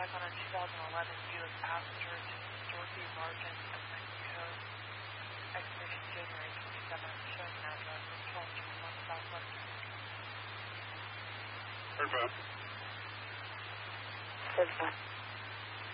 back on a 2011 Buick passenger to Dorothy Martin of Mexico. Expiration January 27th, showing an address of 1221 Southwest. Heard back. Heard back.